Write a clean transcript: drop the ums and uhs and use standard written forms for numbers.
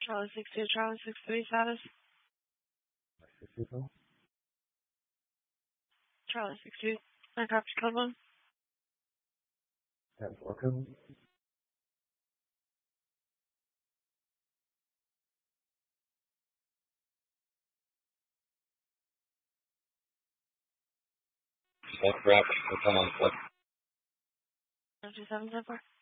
Charlie 62, Charlie 63 status. Charlie 62, I copy code 1. 10-4 code. That's correct. We'll come on foot. 2774.